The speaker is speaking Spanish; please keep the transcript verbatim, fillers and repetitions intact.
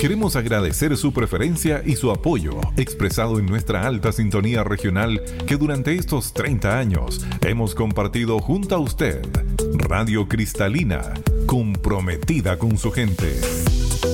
Queremos agradecer su preferencia y su apoyo, expresado en nuestra alta sintonía regional que durante estos treinta años hemos compartido junto a usted. Radio Cristalina, comprometida con su gente.